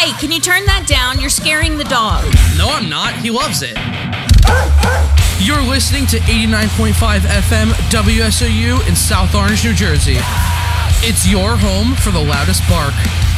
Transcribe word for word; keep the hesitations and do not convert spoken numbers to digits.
Hey, can you turn that down? You're scaring the dog. No, I'm not. He loves it. You're listening to eighty-nine point five F M W S O U in South Orange, New Jersey. It's your home for the loudest bark.